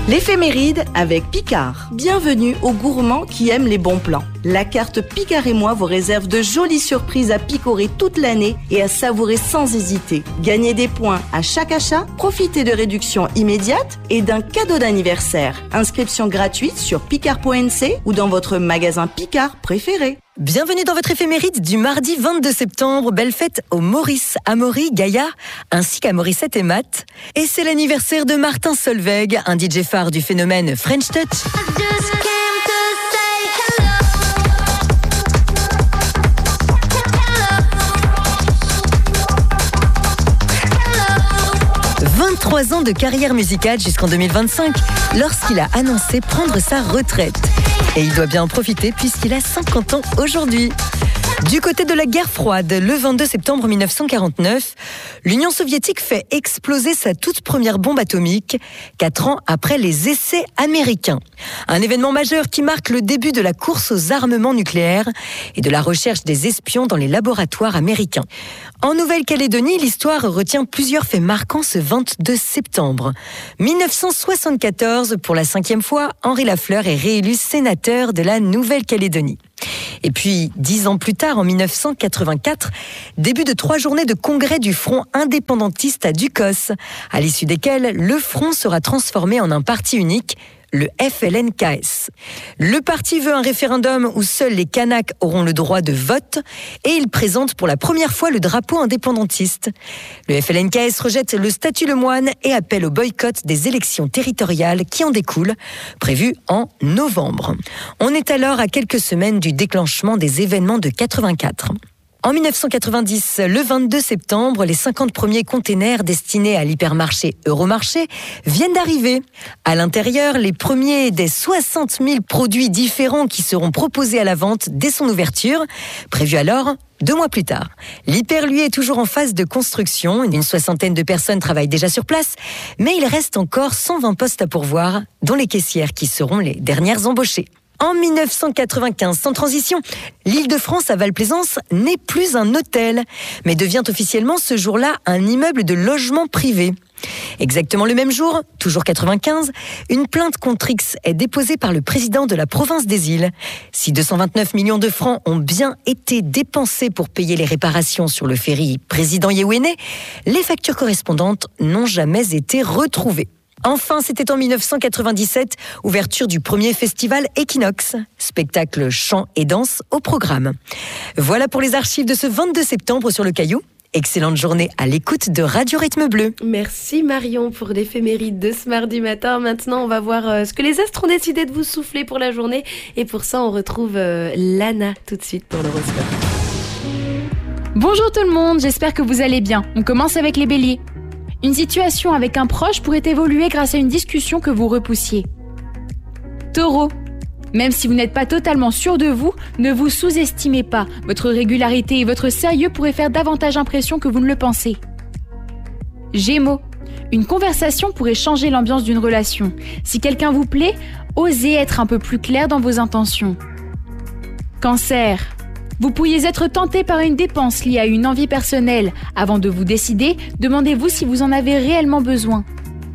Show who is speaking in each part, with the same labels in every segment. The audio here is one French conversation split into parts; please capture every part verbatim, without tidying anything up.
Speaker 1: L'éphéméride avec Picard. Bienvenue aux gourmands qui aiment les bons plans. La carte Picard et moi vous réserve de jolies surprises à picorer toute l'année et à savourer sans hésiter. Gagnez des points à chaque achat, profitez de réductions immédiates et d'un cadeau d'anniversaire. Inscription gratuite sur picard point n c ou dans votre magasin Picard préféré.
Speaker 2: Bienvenue dans votre éphéméride du mardi vingt-deux septembre. Belle fête aux Maurice, Amaury, Gaïa, ainsi qu'à Morissette et Matt. Et c'est l'anniversaire de Martin Solveig, un D J phare du phénomène French Touch. vingt-trois ans de carrière musicale jusqu'en deux mille vingt-cinq, lorsqu'il a annoncé prendre sa retraite. Et il doit bien en profiter puisqu'il a cinquante ans aujourd'hui. Du côté de la guerre froide, le vingt-deux septembre mille neuf cent quarante-neuf, l'Union soviétique fait exploser sa toute première bombe atomique, quatre ans après les essais américains. Un événement majeur qui marque le début de la course aux armements nucléaires et de la recherche des espions dans les laboratoires américains. En Nouvelle-Calédonie, l'histoire retient plusieurs faits marquants ce vingt-deux septembre. mille neuf cent soixante-quatorze, pour la cinquième fois, Henri Lafleur est réélu sénateur de la Nouvelle-Calédonie. Et puis, dix ans plus tard, en mille neuf cent quatre-vingt-quatre, début de trois journées de congrès du Front indépendantiste à Ducos, à l'issue desquelles le Front sera transformé en un parti unique, le F L N K S. Le parti veut un référendum où seuls les Kanaks auront le droit de vote et il présente pour la première fois le drapeau indépendantiste. Le F L N K S rejette le statut Lemoine et appelle au boycott des élections territoriales qui en découlent, prévues en novembre. On est alors à quelques semaines du déclenchement des événements de quatre-vingt-quatre. En mille neuf cent quatre-vingt-dix, le vingt-deux septembre, les cinquante premiers containers destinés à l'hypermarché Euromarché viennent d'arriver. À l'intérieur, les premiers des soixante mille produits différents qui seront proposés à la vente dès son ouverture, prévue alors deux mois plus tard. L'hyper, lui, est toujours en phase de construction. Une soixantaine de personnes travaillent déjà sur place, mais il reste encore cent vingt postes à pourvoir, dont les caissières qui seront les dernières embauchées. En mille neuf cent quatre-vingt-quinze, sans transition, l'Île-de-France à Val-Plaisance n'est plus un hôtel, mais devient officiellement ce jour-là un immeuble de logement privé. Exactement le même jour, toujours quatre-vingt-quinze, une plainte contre X est déposée par le président de la province des Îles. Si deux cent vingt-neuf millions de francs ont bien été dépensés pour payer les réparations sur le ferry Président Yewene, les factures correspondantes n'ont jamais été retrouvées. Enfin, c'était en mille neuf cent quatre-vingt-dix-sept, ouverture du premier festival Equinox, spectacle chant et danse au programme. Voilà pour les archives de ce vingt-deux septembre sur le Caillou. Excellente journée à l'écoute de Radio Rythme Bleu.
Speaker 3: Merci Marion pour l'éphéméride de ce mardi matin. Maintenant, on va voir euh, ce que les astres ont décidé de vous souffler pour la journée. Et pour ça, on retrouve euh, Lana tout de suite pour l'horoscope.
Speaker 4: Bonjour tout le monde, j'espère que vous allez bien. On commence avec les béliers. Une situation avec un proche pourrait évoluer grâce à une discussion que vous repoussiez. Taureau. Même si vous n'êtes pas totalement sûr de vous, ne vous sous-estimez pas. Votre régularité et votre sérieux pourraient faire davantage impression que vous ne le pensez. Gémeaux. Une conversation pourrait changer l'ambiance d'une relation. Si quelqu'un vous plaît, osez être un peu plus clair dans vos intentions. Cancer. Vous pourriez être tenté par une dépense liée à une envie personnelle. Avant de vous décider, demandez-vous si vous en avez réellement besoin.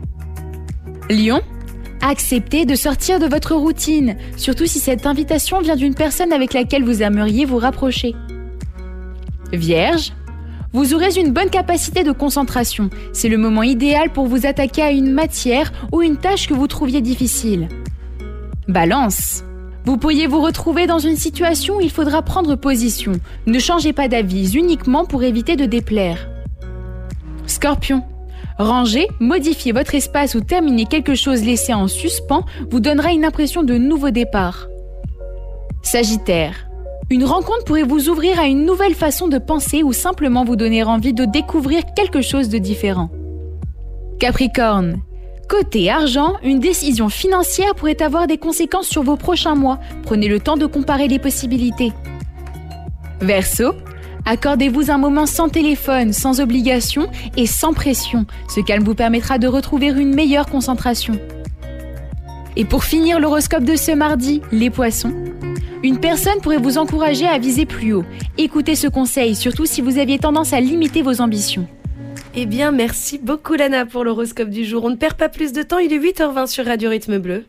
Speaker 4: Lion. Acceptez de sortir de votre routine, surtout si cette invitation vient d'une personne avec laquelle vous aimeriez vous rapprocher. Vierge. Vous aurez une bonne capacité de concentration. C'est le moment idéal pour vous attaquer à une matière ou une tâche que vous trouviez difficile. Balance. Vous pourriez vous retrouver dans une situation où il faudra prendre position. Ne changez pas d'avis uniquement pour éviter de déplaire. Scorpion. Ranger, modifier votre espace ou terminer quelque chose laissé en suspens vous donnera une impression de nouveau départ. Sagittaire. Une rencontre pourrait vous ouvrir à une nouvelle façon de penser ou simplement vous donner envie de découvrir quelque chose de différent. Capricorne. Côté argent, une décision financière pourrait avoir des conséquences sur vos prochains mois. Prenez le temps de comparer les possibilités. Verseau. Accordez-vous un moment sans téléphone, sans obligation et sans pression. Ce calme vous permettra de retrouver une meilleure concentration. Et pour finir l'horoscope de ce mardi, les poissons. Une personne pourrait vous encourager à viser plus haut. Écoutez ce conseil, surtout si vous aviez tendance à limiter vos ambitions.
Speaker 3: Eh bien, merci beaucoup Lana pour l'horoscope du jour. On ne perd pas plus de temps, il est huit heures vingt sur Radio Rythme Bleu.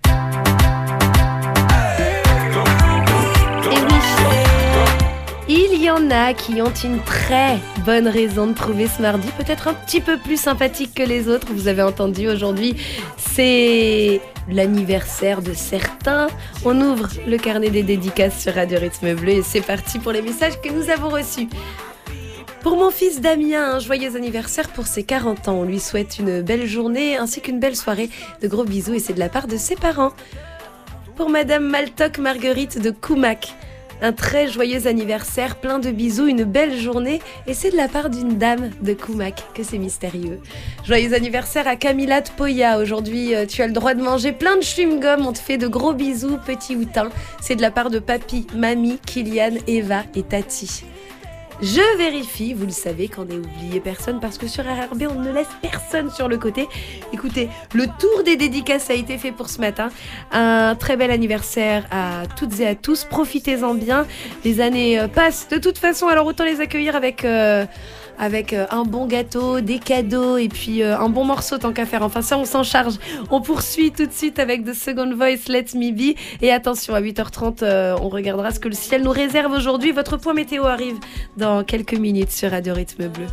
Speaker 3: Et oui, il y en a qui ont une très bonne raison de trouver ce mardi peut-être un petit peu plus sympathique que les autres. Vous avez entendu, aujourd'hui, c'est l'anniversaire de certains. On ouvre le carnet des dédicaces sur Radio Rythme Bleu et c'est parti pour les messages que nous avons reçus. Pour mon fils Damien, un joyeux anniversaire pour ses quarante ans. On lui souhaite une belle journée ainsi qu'une belle soirée. De gros bisous et c'est de la part de ses parents. Pour Madame Maltoc Marguerite de Coumac, un très joyeux anniversaire, plein de bisous, une belle journée et c'est de la part d'une dame de Coumac, que c'est mystérieux. Joyeux anniversaire à Camilla de Poya. Aujourd'hui, tu as le droit de manger plein de chewing-gum. On te fait de gros bisous, petit outin. C'est de la part de papy, mamie, Kylian, Eva et Tati. Je vérifie, vous le savez, qu'on n'ait oublié personne parce que sur R R B, on ne laisse personne sur le côté. Écoutez, le tour des dédicaces a été fait pour ce matin. Un très bel anniversaire à toutes et à tous. Profitez-en bien. Les années passent de toute façon, alors autant les accueillir avec... Euh avec un bon gâteau, des cadeaux et puis un bon morceau tant qu'à faire. Enfin ça, on s'en charge. On poursuit tout de suite avec The Second Voice, Let Me Be. Et attention, à huit heures trente, euh, on regardera ce que le ciel nous réserve aujourd'hui. Votre point météo arrive dans quelques minutes sur Radio Rythme Bleu.